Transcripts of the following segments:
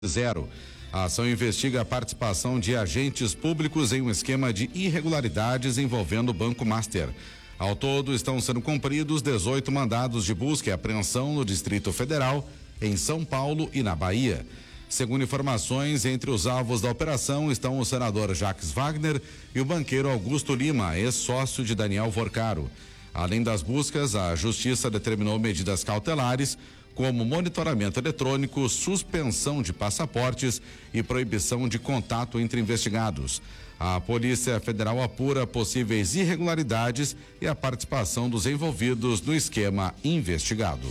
Zero. A ação investiga a participação de agentes públicos em um esquema de irregularidades envolvendo o Banco Master. Ao todo, estão sendo cumpridos 18 mandados de busca e apreensão no Distrito Federal, em São Paulo e na Bahia. Segundo informações, entre os alvos da operação estão o senador Jacques Wagner e o banqueiro Augusto Lima, ex-sócio de Daniel Vorcaro. Além das buscas, a Justiça determinou medidas cautelares, como monitoramento eletrônico, suspensão de passaportes e proibição de contato entre investigados. A Polícia Federal apura possíveis irregularidades e a participação dos envolvidos no esquema investigado.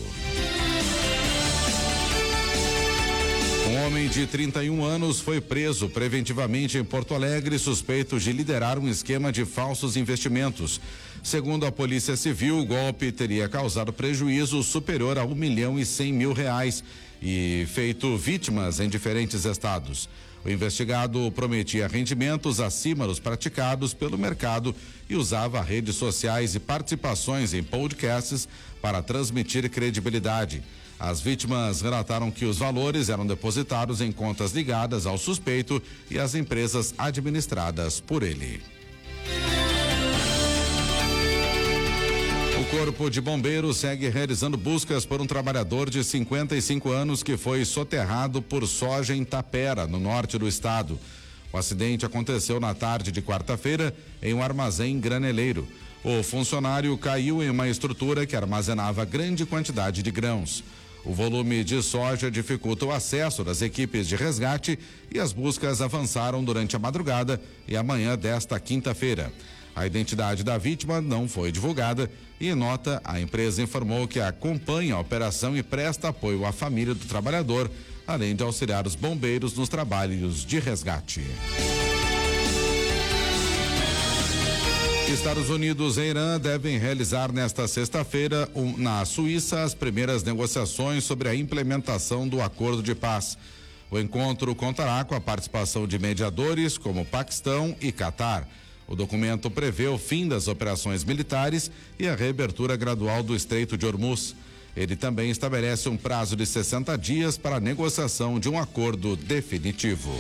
Um homem de 31 anos foi preso preventivamente em Porto Alegre, suspeito de liderar um esquema de falsos investimentos. Segundo a Polícia Civil, o golpe teria causado prejuízo superior a R$1.100.000 e feito vítimas em diferentes estados. O investigado prometia rendimentos acima dos praticados pelo mercado e usava redes sociais e participações em podcasts para transmitir credibilidade. As vítimas relataram que os valores eram depositados em contas ligadas ao suspeito e às empresas administradas por ele. O Corpo de Bombeiros segue realizando buscas por um trabalhador de 55 anos que foi soterrado por soja em Tapera, no norte do estado. O acidente aconteceu na tarde de quarta-feira em um armazém graneleiro. O funcionário caiu em uma estrutura que armazenava grande quantidade de grãos. O volume de soja dificulta o acesso das equipes de resgate e as buscas avançaram durante a madrugada e a manhã desta quinta-feira. A identidade da vítima não foi divulgada e, em nota, a empresa informou que acompanha a operação e presta apoio à família do trabalhador, além de auxiliar os bombeiros nos trabalhos de resgate. Estados Unidos e Irã devem realizar nesta sexta-feira na Suíça as primeiras negociações sobre a implementação do acordo de paz. O encontro contará com a participação de mediadores como Paquistão e Catar. O documento prevê o fim das operações militares e a reabertura gradual do Estreito de Hormuz. Ele também estabelece um prazo de 60 dias para a negociação de um acordo definitivo.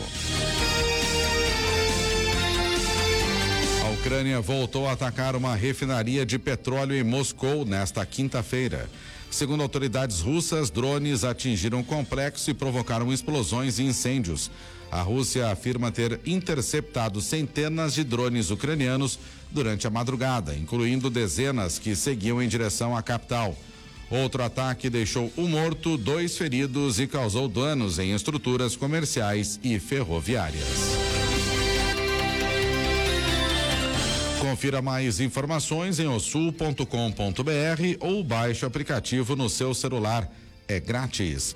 A Ucrânia voltou a atacar uma refinaria de petróleo em Moscou nesta quinta-feira. Segundo autoridades russas, drones atingiram o complexo e provocaram explosões e incêndios. A Rússia afirma ter interceptado centenas de drones ucranianos durante a madrugada, incluindo dezenas que seguiam em direção à capital. Outro ataque deixou um morto, 2 feridos e causou danos em estruturas comerciais e ferroviárias. Confira mais informações em osul.com.br ou baixe o aplicativo no seu celular. É grátis.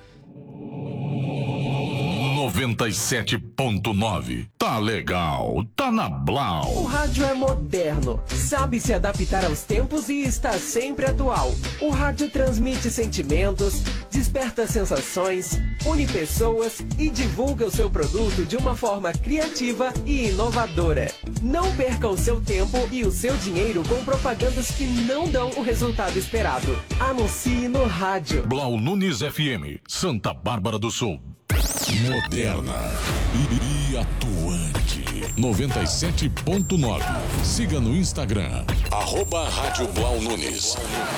97.9. Tá legal, tá na Blau. O rádio é moderno, sabe se adaptar aos tempos e está sempre atual. O rádio transmite sentimentos, desperta sensações, une pessoas e divulga o seu produto de uma forma criativa e inovadora. Não perca o seu tempo e o seu dinheiro com propagandas que não dão o resultado esperado. Anuncie no rádio. Blau Nunes FM, Santa Bárbara do Sul. Moderna e atuante. 97.9. Siga no Instagram. @Rádio Blau Nunes.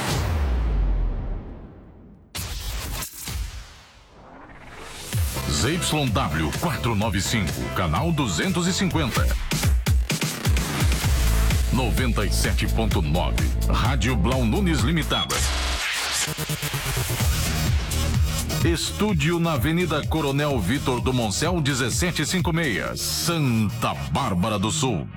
ZYW 495, canal 250. 97.9. Rádio Blau Nunes Limitada. Estúdio na Avenida Coronel Vitor do Moncel, 1756, Santa Bárbara do Sul.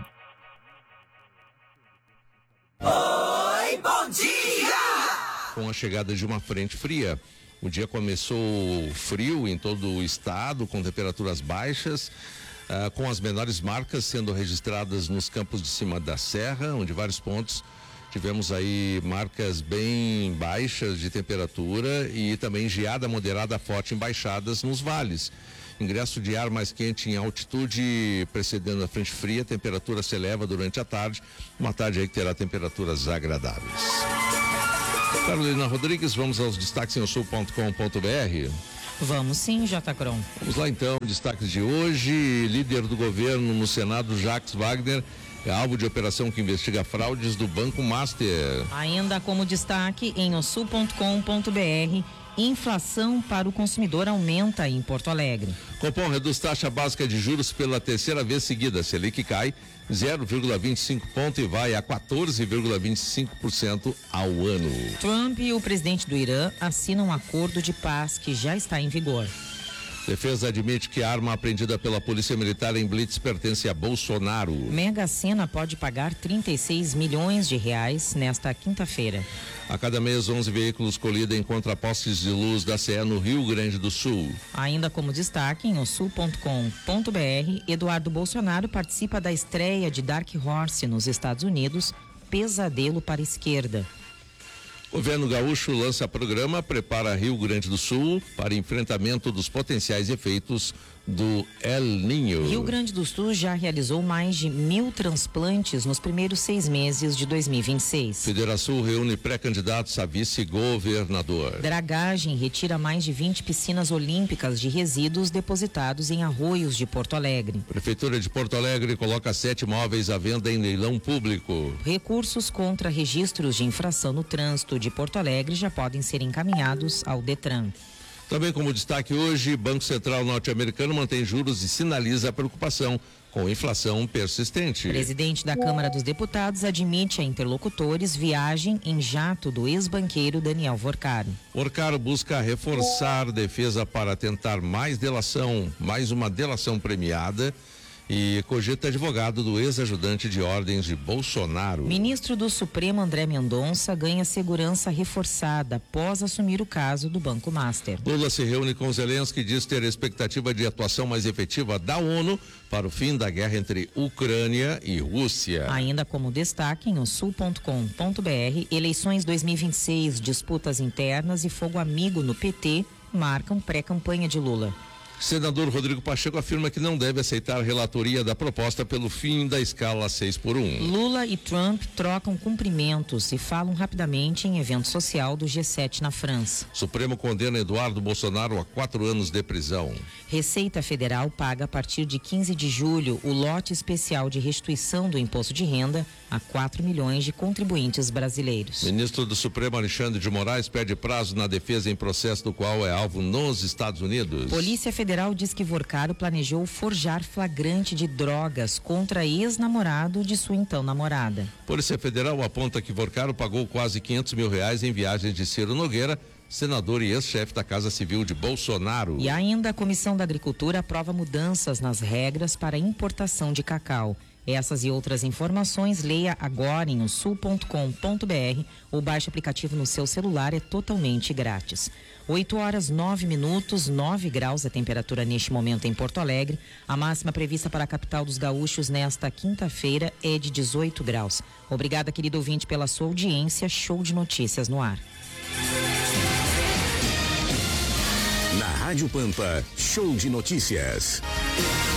Oi, bom dia! Com a chegada de uma frente fria, o dia começou frio em todo o estado, com temperaturas baixas, com as menores marcas sendo registradas nos campos de cima da serra, onde vários pontos tivemos aí marcas bem baixas de temperatura e também geada moderada forte em baixadas nos vales. Ingresso de ar mais quente em altitude precedendo a frente fria, a temperatura se eleva durante a tarde, uma tarde aí que terá temperaturas agradáveis. Carolina Rodrigues, vamos aos destaques em osul.com.br. Vamos sim, Jatacron. Vamos lá então, destaques de hoje. Líder do governo no Senado, Jacques Wagner, é alvo de operação que investiga fraudes do Banco Master. Ainda como destaque em osul.com.br, inflação para o consumidor aumenta em Porto Alegre. Copom reduz taxa básica de juros pela terceira vez seguida. Selic cai 0,25 ponto e vai a 14,25% ao ano. Trump e o presidente do Irã assinam um acordo de paz que já está em vigor. Defesa admite que a arma apreendida pela Polícia Militar em blitz pertence a Bolsonaro. Mega Sena pode pagar 36 milhões de reais nesta quinta-feira. A cada mês, 11 veículos colidem contra postes de luz da CE no Rio Grande do Sul. Ainda como destaque em osul.com.br, Eduardo Bolsonaro participa da estreia de Dark Horse nos Estados Unidos, Pesadelo para a Esquerda. Governo gaúcho lança programa Prepara Rio Grande do Sul para enfrentamento dos potenciais efeitos do El Niño. Rio Grande do Sul já realizou mais de 1.000 transplantes nos primeiros 6 meses de 2026. Federação reúne pré-candidatos a vice-governador. Dragagem retira mais de 20 piscinas olímpicas de resíduos depositados em arroios de Porto Alegre. Prefeitura de Porto Alegre coloca 7 imóveis à venda em leilão público. Recursos contra registros de infração no trânsito de Porto Alegre já podem ser encaminhados ao Detran. Também como destaque hoje, Banco Central norte-americano mantém juros e sinaliza a preocupação com inflação persistente. Presidente da Câmara dos Deputados admite a interlocutores viagem em jato do ex-banqueiro Daniel Vorcaro. Vorcaro busca reforçar defesa para tentar mais uma delação premiada e cogita advogado do ex-ajudante de ordens de Bolsonaro. Ministro do Supremo André Mendonça ganha segurança reforçada após assumir o caso do Banco Master. Lula se reúne com Zelensky e diz ter expectativa de atuação mais efetiva da ONU para o fim da guerra entre Ucrânia e Rússia. Ainda como destaque em osul.com.br, eleições 2026, disputas internas e fogo amigo no PT marcam pré-campanha de Lula. Senador Rodrigo Pacheco afirma que não deve aceitar a relatoria da proposta pelo fim da escala 6x1. Lula e Trump trocam cumprimentos e falam rapidamente em evento social do G7 na França. Supremo condena Eduardo Bolsonaro a 4 anos de prisão. Receita Federal paga a partir de 15 de julho o lote especial de restituição do imposto de renda a 4 milhões de contribuintes brasileiros. Ministro do Supremo Alexandre de Moraes perde prazo na defesa em processo do qual é alvo nos Estados Unidos. Polícia Federal diz que Vorcaro planejou forjar flagrante de drogas contra ex-namorado de sua então namorada. Polícia Federal aponta que Vorcaro pagou quase R$500 mil em viagens de Ciro Nogueira, senador e ex-chefe da Casa Civil de Bolsonaro. E ainda a Comissão da Agricultura aprova mudanças nas regras para a importação de cacau. Essas e outras informações leia agora em osul.com.br ou baixe o aplicativo no seu celular, é totalmente grátis. 8h09, 9 graus a temperatura neste momento em Porto Alegre. A máxima prevista para a capital dos gaúchos nesta quinta-feira é de 18 graus. Obrigada, querido ouvinte, pela sua audiência. Show de notícias no ar. Na Rádio Pampa, show de notícias.